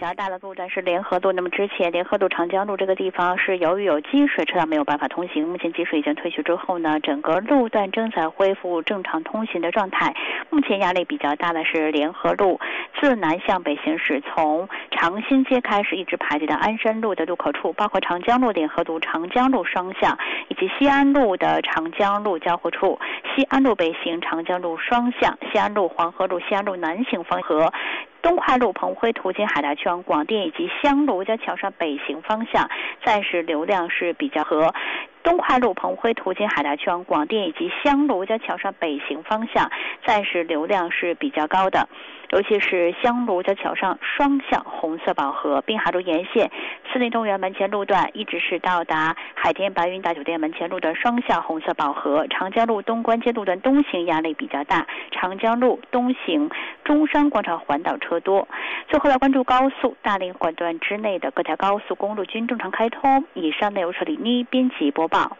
较大的路段是联合路，那么之前联合路长江路这个地方是由于有积水，车辆没有办法通行。目前积水已经退去之后呢，整个路段正在恢复正常通行的状态。目前压力比较大的是联合路自南向北行驶，从长兴街开始一直排队到鞍山路的路口处，包括长江路联合路长江路双向以及西安路的长江路交汇处，西安路北行长江路双向，西安路黄河路西安路南行方和东快路鹏辉途经海大区往广电以及香炉交桥上北行方向，暂时流量是比较和东快路鹏辉途经海大区往广电以及香炉交桥上北行方向，暂时流量是比较高的，尤其是香炉交桥上双向红色宝盒滨海路沿线四林动物园门前路段一直是到达海天白云大酒店门前路的双向红色宝盒，长江路东关街路段东行压力比较大，长江路东行中山广场环岛车多。最后来关注高速大连管段之内的各条高速公路均正常开通。以上内容是李妮编辑播报。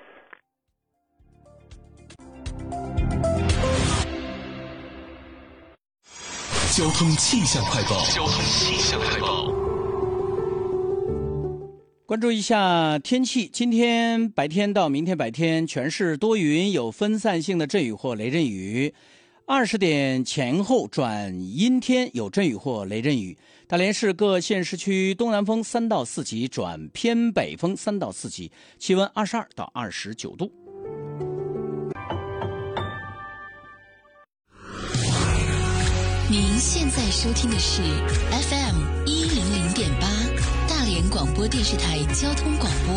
交通气象快报。 关注一下天气，今天白天到明天白天全市多云，有分散性的阵雨或雷阵雨。20点前后转阴天，有阵雨或雷阵雨。大连市各县市区东南风3到4级转偏北风3到4级，气温22到29度。 您现在收听的是 FM 100.8大连广播电视台交通广播。